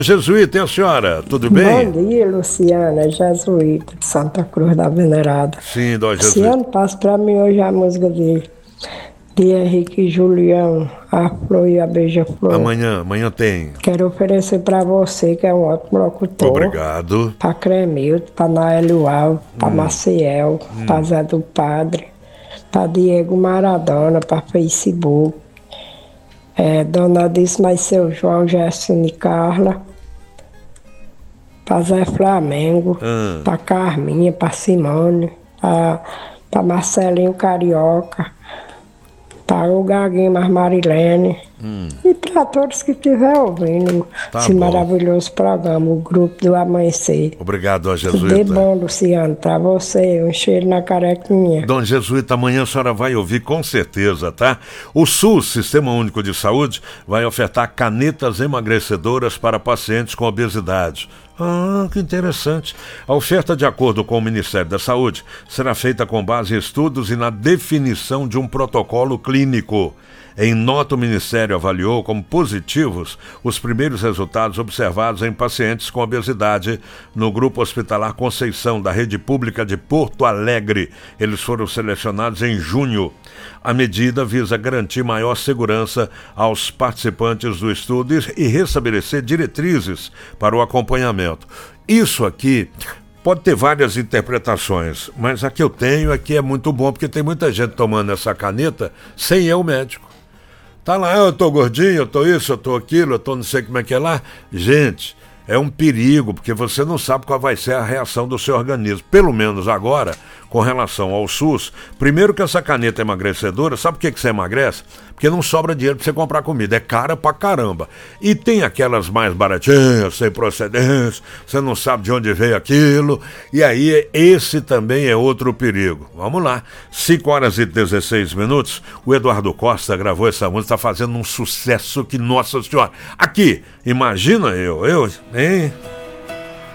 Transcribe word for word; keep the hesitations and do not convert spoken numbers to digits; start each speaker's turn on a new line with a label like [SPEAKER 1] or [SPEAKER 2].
[SPEAKER 1] Jesuíta, e a senhora? Tudo bem?
[SPEAKER 2] Bom dia, Luciana, Jesuíta, de Santa Cruz da Venerada.
[SPEAKER 1] Sim, dó Jesuíta.
[SPEAKER 2] Luciano, passa para mim hoje a música de, de Henrique e Julião, A Flor e a Beija-Flor.
[SPEAKER 1] Amanhã, amanhã tem.
[SPEAKER 2] Quero oferecer para você, que é um ótimo locutor.
[SPEAKER 1] Obrigado.
[SPEAKER 2] Para Cremildo, para Naélio Alves, para
[SPEAKER 1] Hum.
[SPEAKER 2] Maciel, hum. para Zé do Padre, para Diego Maradona, para Facebook, é, Dona Dice, mais seu João, Gerson e Carla, para Zé Flamengo,
[SPEAKER 1] hum.
[SPEAKER 2] para Carminha, para Simone, para Marcelinho Carioca, para o Gaguinho, mas Marilene, hum. e para todos que estiverem ouvindo tá esse bom. Maravilhoso programa, o Grupo do Amanhecer.
[SPEAKER 1] Obrigado, Dona Jesuíta.
[SPEAKER 2] Tudo de bom, Luciano, para você, um cheiro na carequinha.
[SPEAKER 1] Dona Jesuíta, amanhã a senhora vai ouvir com certeza, tá? O SUS, Sistema Único de Saúde, vai ofertar canetas emagrecedoras para pacientes com obesidade. Ah, que interessante. A oferta, de acordo com o Ministério da Saúde, será feita com base em estudos e na definição de um protocolo clínico. Em nota, o Ministério avaliou como positivos os primeiros resultados observados em pacientes com obesidade no Grupo Hospitalar Conceição, da Rede Pública de Porto Alegre. Eles foram selecionados em junho. A medida visa garantir maior segurança aos participantes do estudo e restabelecer diretrizes para o acompanhamento. Isso aqui pode ter várias interpretações, mas a que eu tenho aqui é muito bom, porque tem muita gente tomando essa caneta sem ir ao médico. Tá lá, eu tô gordinho, eu tô isso, eu tô aquilo, eu tô não sei como é que é lá. Gente, é um perigo, porque você não sabe qual vai ser a reação do seu organismo. Pelo menos agora, com relação ao SUS, primeiro que essa caneta emagrecedora, sabe por que, que você emagrece? Porque não sobra dinheiro para você comprar comida, é cara pra caramba. E tem aquelas mais baratinhas, sem procedência, você não sabe de onde veio aquilo, e aí esse também é outro perigo. Vamos lá, cinco horas e dezesseis minutos, o Eduardo Costa gravou essa música, está fazendo um sucesso que, nossa senhora. Aqui, imagina eu, eu, hein?